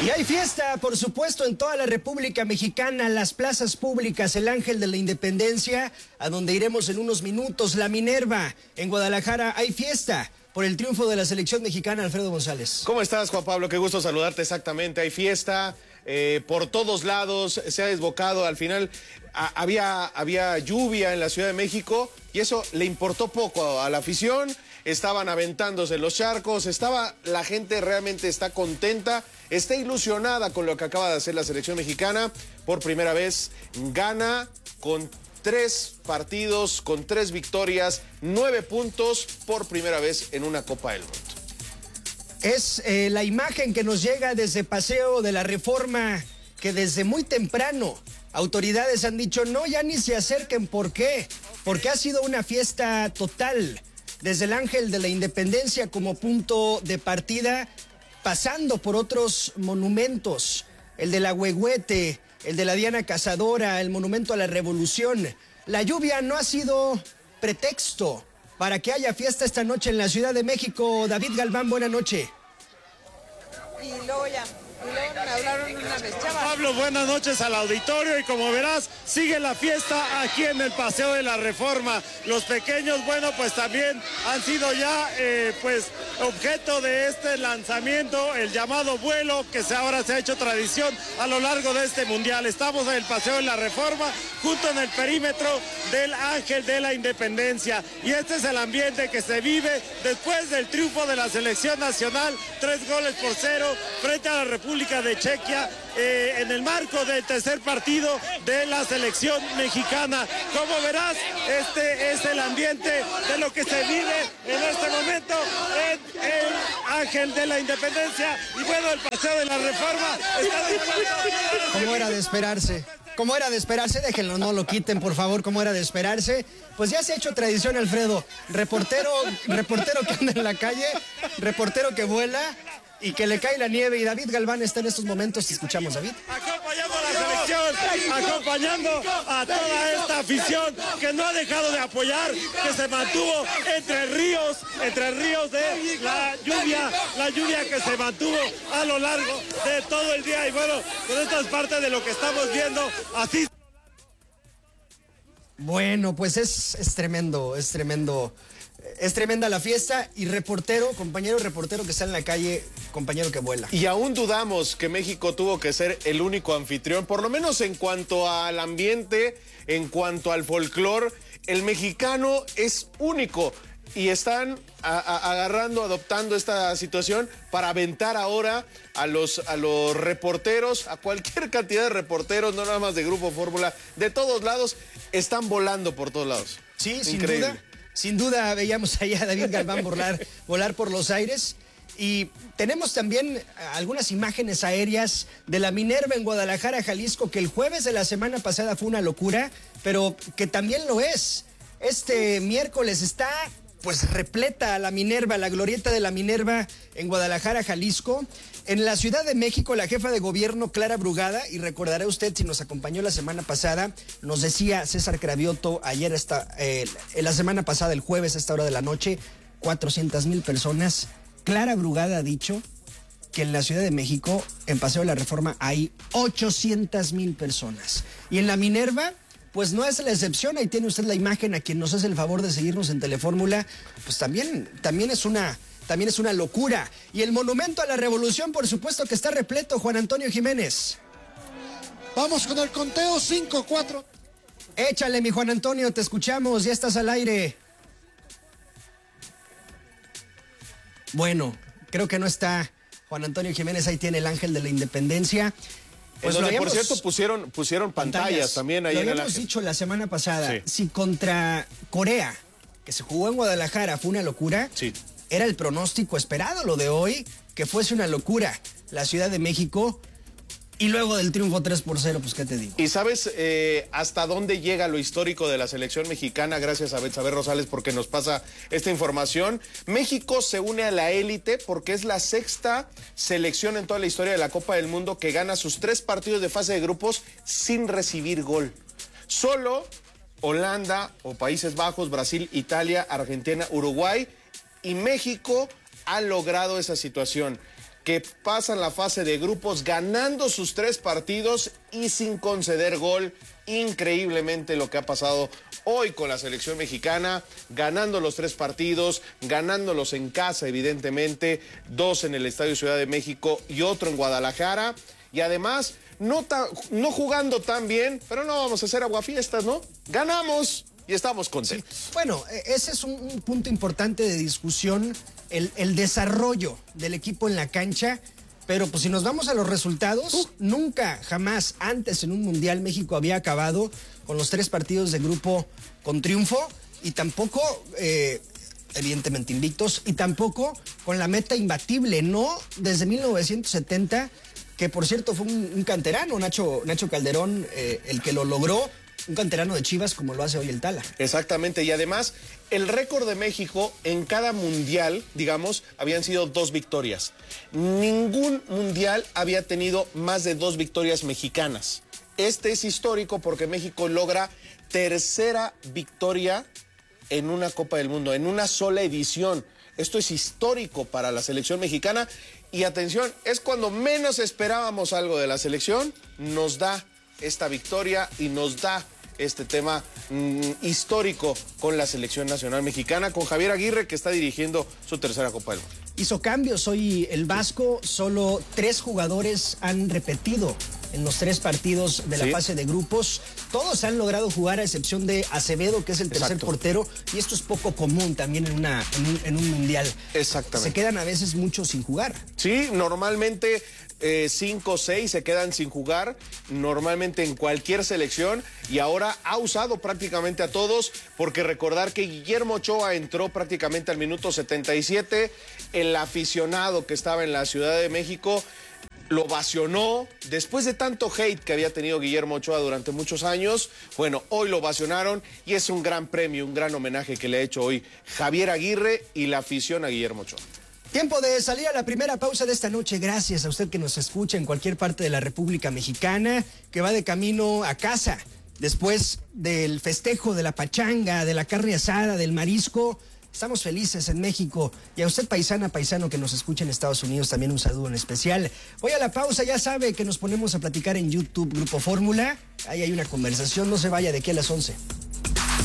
Y hay fiesta, por supuesto, en toda la República Mexicana, las plazas públicas, el Ángel de la Independencia, a donde iremos en unos minutos, la Minerva, en Guadalajara, hay fiesta por el triunfo de la selección mexicana. Alfredo González. ¿Cómo estás, Juan Pablo? Qué gusto saludarte. Exactamente, hay fiesta por todos lados, se ha desbocado. Al final había lluvia en la Ciudad de México y eso le importó poco a la afición. Estaban aventándose los charcos, la gente realmente está contenta, está ilusionada con lo que acaba de hacer la selección mexicana. Por primera vez gana con 3 partidos, con 3 victorias, 9 puntos por primera vez en una Copa del Mundo. Es la imagen que nos llega desde Paseo de la Reforma, que desde muy temprano autoridades han dicho no, ya ni se acerquen. ¿Por qué? Porque ha sido una fiesta total. Desde el Ángel de la Independencia como punto de partida, pasando por otros monumentos, el de la Huehuete, el de la Diana Cazadora, el Monumento a la Revolución. La lluvia no ha sido pretexto para que haya fiesta esta noche en la Ciudad de México. David Galván, buena noche. Y luego me hablaron una vez, chaval. Pablo, buenas noches al auditorio y como verás, sigue la fiesta aquí en el Paseo de la Reforma. Los pequeños, bueno, pues también han sido ya, objeto de este lanzamiento, el llamado vuelo, que ahora se ha hecho tradición a lo largo de este mundial. Estamos en el Paseo de la Reforma, justo en el perímetro del Ángel de la Independencia. Y este es el ambiente que se vive después del triunfo de la selección nacional, 3-0 frente a la República de Chequia, en el marco del tercer partido de la selección mexicana. Como verás, este es el ambiente de lo que se vive en este momento en el Ángel de la Independencia. Y bueno, el Paseo de la Reforma está dispuesto. ¿Cómo era de esperarse? ¿Cómo era de esperarse? Déjenlo, no lo quiten, por favor. ¿Cómo era de esperarse? Pues ya se ha hecho tradición, Alfredo. Reportero que anda en la calle, reportero que vuela y que le cae la nieve. Y David Galván está en estos momentos. Te escuchamos, David. Acompañando a la selección, acompañando a toda esta afición que no ha dejado de apoyar, que se mantuvo entre ríos de la lluvia que se mantuvo a lo largo de todo el día. Y bueno, pues esto es parte de lo que estamos viendo. Así. Bueno, pues es tremendo, es tremendo. Es tremenda la fiesta y compañero reportero que está en la calle, compañero que vuela. Y aún dudamos que México tuvo que ser el único anfitrión, por lo menos en cuanto al ambiente, en cuanto al folclore. El mexicano es único y están adoptando esta situación para aventar ahora a los reporteros, a cualquier cantidad de reporteros, no nada más de Grupo Fórmula, de todos lados, están volando por todos lados. Sí, increíble. Sin duda veíamos allá a David Galván volar por los aires. Y tenemos también algunas imágenes aéreas de la Minerva en Guadalajara, Jalisco, que el jueves de la semana pasada fue una locura, pero que también lo es. Este miércoles está pues repleta la Minerva, la glorieta de la Minerva en Guadalajara, Jalisco. En la Ciudad de México, la jefa de gobierno, Clara Brugada, y recordará usted si nos acompañó la semana pasada, nos decía César Cravioto ayer, la semana pasada, el jueves a esta hora de la noche, 400,000 personas. Clara Brugada ha dicho que en la Ciudad de México, en Paseo de la Reforma, hay 800,000 personas. Y en la Minerva, pues no es la excepción. Ahí tiene usted la imagen. A quien nos hace el favor de seguirnos en Telefórmula, pues también es una locura. Y el Monumento a la Revolución, por supuesto que está repleto. Juan Antonio Jiménez. Vamos con el conteo, 5, 4. Échale, mi Juan Antonio, te escuchamos, ya estás al aire. Bueno, creo que no está Juan Antonio Jiménez. Ahí tiene el Ángel de la Independencia. Pues donde, por cierto, pusieron pantallas también ahí en el Ángel. Lo habíamos dicho la semana pasada. Sí. Si contra Corea, que se jugó en Guadalajara, fue una locura, sí, era el pronóstico esperado lo de hoy, que fuese una locura la Ciudad de México. Y luego del triunfo 3-0, pues qué te digo. ¿Y sabes hasta dónde llega lo histórico de la selección mexicana? Gracias a Betsabe Rosales porque nos pasa esta información. México se une a la élite porque es la 6ª selección en toda la historia de la Copa del Mundo que gana sus 3 partidos de fase de grupos sin recibir gol. Solo Holanda o Países Bajos, Brasil, Italia, Argentina, Uruguay y México ha logrado esa situación. que pasan la fase de grupos ganando sus 3 partidos y sin conceder gol. Increíblemente lo que ha pasado hoy con la selección mexicana, ganando los 3 partidos, ganándolos en casa evidentemente, 2 en el Estadio Ciudad de México y otro en Guadalajara, y además no jugando tan bien, pero no vamos a hacer aguafiestas, ¿no? Ganamos y estamos contentos. Sí. Bueno, ese es un punto importante de discusión, el desarrollo del equipo en la cancha. Pero pues si nos vamos a los resultados, nunca, jamás antes en un Mundial México había acabado con los 3 partidos de grupo con triunfo y tampoco, evidentemente invictos, y tampoco con la meta imbatible, no desde 1970, que por cierto fue un canterano, Nacho Calderón, el que lo logró. Un canterano de Chivas como lo hace hoy el Tala. Exactamente, y además el récord de México en cada mundial, digamos, habían sido 2 victorias. Ningún mundial había tenido más de 2 victorias mexicanas. Este es histórico porque México logra 3ª victoria en una Copa del Mundo, en una sola edición. Esto es histórico para la selección mexicana y atención, es cuando menos esperábamos algo de la selección, nos da esta victoria y nos da este tema histórico con la selección nacional mexicana, con Javier Aguirre, que está dirigiendo su 3ª Copa del Mundo. Hizo cambios hoy el Vasco, solo 3 jugadores han repetido en los 3 partidos de la fase de grupos. Todos han logrado jugar a excepción de Acevedo, que es el tercer portero, y esto es poco común también en un mundial. Exactamente. Se quedan a veces muchos sin jugar. Sí, normalmente 5 o 6 se quedan sin jugar, normalmente en cualquier selección, y ahora ha usado prácticamente a todos, porque recordar que Guillermo Ochoa entró prácticamente al minuto 77, el aficionado que estaba en la Ciudad de México lo ovacionó, después de tanto hate que había tenido Guillermo Ochoa durante muchos años. Bueno, hoy lo ovacionaron y es un gran premio, un gran homenaje que le ha hecho hoy Javier Aguirre y la afición a Guillermo Ochoa. Tiempo de salir a la primera pausa de esta noche. Gracias a usted que nos escucha en cualquier parte de la República Mexicana, que va de camino a casa después del festejo de la pachanga, de la carne asada, del marisco. Estamos felices en México. Y a usted, paisana, paisano que nos escucha en Estados Unidos, también un saludo en especial. Voy a la pausa, ya sabe que nos ponemos a platicar en YouTube Grupo Fórmula. Ahí hay una conversación, no se vaya de aquí a las 11.